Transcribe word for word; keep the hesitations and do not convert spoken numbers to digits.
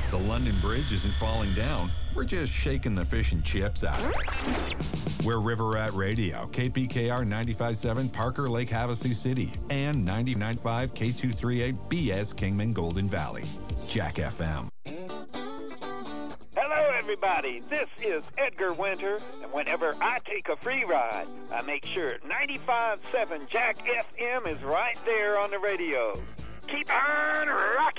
The London Bridge isn't falling down. We're just shaking the fish and chips out of it. We're River Rat Radio, K P K R ninety-five point seven, Parker Lake, Havasu City, and ninety-nine point five K two thirty-eight B S Kingman Golden Valley. Jack F M. Hello, everybody. This is Edgar Winter, and whenever I take a free ride, I make sure ninety-five point seven Jack F M is right there on the radio. Keep on rocking.